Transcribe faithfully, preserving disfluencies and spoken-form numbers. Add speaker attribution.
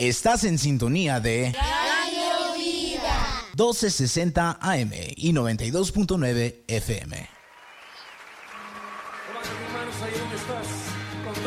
Speaker 1: Estás en sintonía de
Speaker 2: Radio Vida
Speaker 1: doce sesenta A M y noventa y dos punto nueve F M.